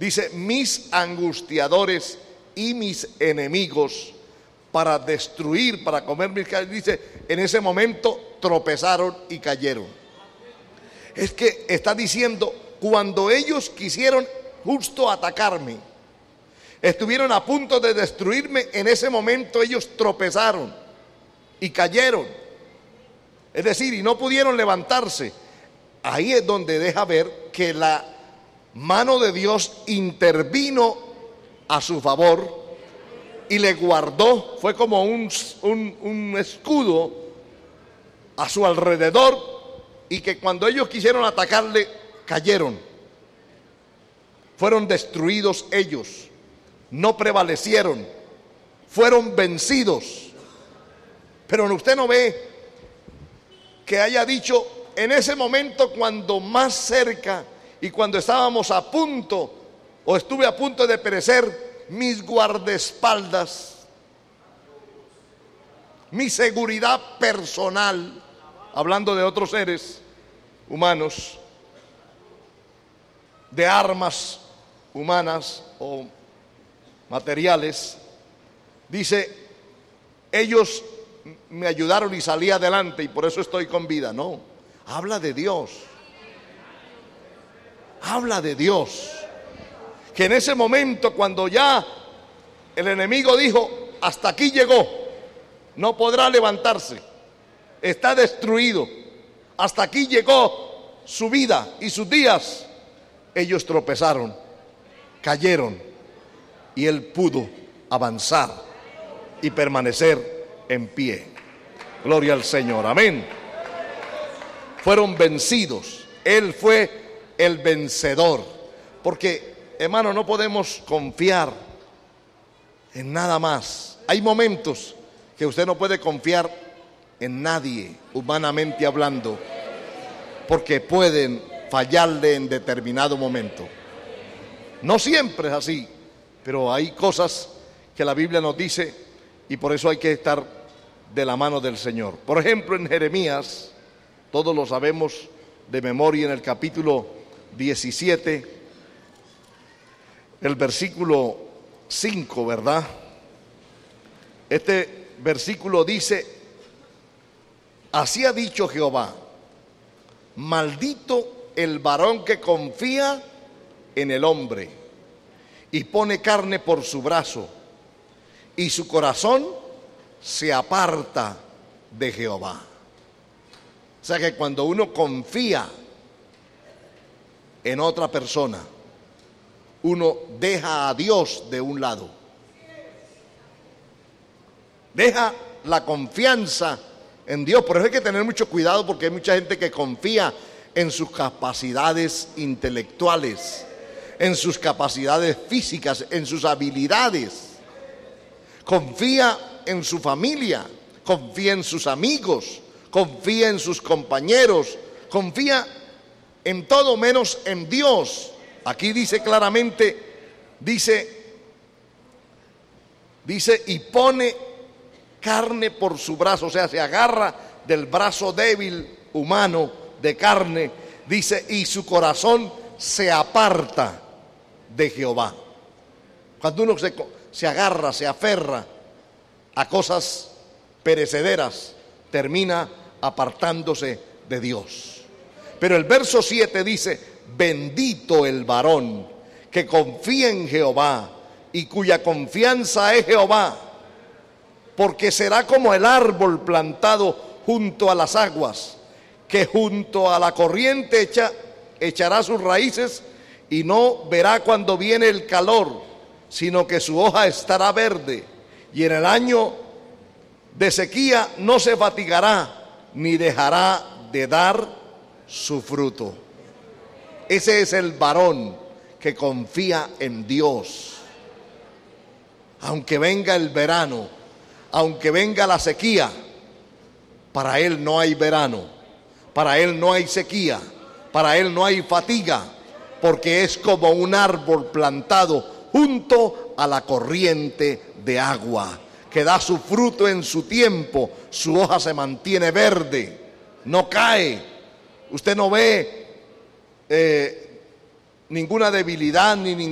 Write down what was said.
Dice, mis angustiadores y mis enemigos para destruir, para comer mis carnes. Dice, en ese momento tropezaron y cayeron. Es que está diciendo, cuando ellos quisieron justo atacarme, estuvieron a punto de destruirme, en ese momento ellos tropezaron y cayeron. Es decir, y no pudieron levantarse. Ahí es donde deja ver que la mano de Dios intervino a su favor y le guardó. Fue como un escudo a su alrededor, y que cuando ellos quisieron atacarle, cayeron. Fueron destruidos ellos, no prevalecieron, fueron vencidos. Pero usted no ve que haya dicho, en ese momento cuando más cerca y cuando estábamos a punto, o estuve a punto de perecer, mis guardaespaldas, mi seguridad personal, hablando de otros seres humanos, de armas humanas o materiales, dice, ellos me ayudaron y salí adelante y por eso estoy con vida. No, habla de Dios. Habla de Dios. Que en ese momento, cuando ya el enemigo dijo, hasta aquí llegó, no podrá levantarse, está destruido, hasta aquí llegó su vida y sus días, ellos tropezaron, cayeron, y él pudo avanzar y permanecer en pie. Gloria al Señor, amén. Fueron vencidos, él fue el vencedor. Porque, hermano, no podemos confiar en nada más. Hay momentos que usted no puede confiar en nadie, humanamente hablando, porque pueden fallarle en determinado momento. No siempre es así, pero hay cosas que la Biblia nos dice, y por eso hay que estar de la mano del Señor. Por ejemplo, en Jeremías, todos lo sabemos de memoria, en el capítulo 17, el versículo 5, ¿verdad? Este versículo dice, así ha dicho Jehová, maldito el varón que confía en el hombre y pone carne por su brazo, y su corazón se aparta de Jehová. O sea que cuando uno confía en otra persona, uno deja a Dios de un lado, deja la confianza en Dios. Por eso hay que tener mucho cuidado, porque hay mucha gente que confía en sus capacidades intelectuales, en sus capacidades físicas, en sus habilidades. Confía en su familia, confía en sus amigos, confía en sus compañeros, confía en todo menos en Dios. Aquí dice claramente, dice, y pone carne por su brazo, o sea, se agarra del brazo débil humano de carne, dice, y su corazón se aparta de Jehová. Cuando uno se agarra, se aferra a cosas perecederas, termina apartándose de Dios. Pero el verso 7 dice, bendito el varón que confía en Jehová y cuya confianza es Jehová, porque será como el árbol plantado junto a las aguas, que junto a la corriente echará sus raíces y no verá cuando viene el calor, sino que su hoja estará verde, y en el año de sequía no se fatigará, ni dejará de dar su fruto. Ese es el varón que confía en Dios. Aunque venga el verano, aunque venga la sequía, para él no hay verano, para él no hay sequía, para él no hay fatiga, porque es como un árbol plantado junto a la corriente de agua, que da su fruto en su tiempo, su hoja se mantiene verde, no cae. Usted no ve ninguna debilidad ni